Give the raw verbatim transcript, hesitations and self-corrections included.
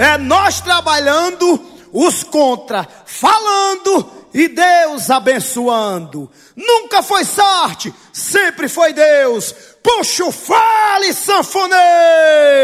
É nós trabalhando, os contra falando e Deus abençoando. Nunca foi sorte, sempre foi Deus. Puxa o fale, sanfoneiro!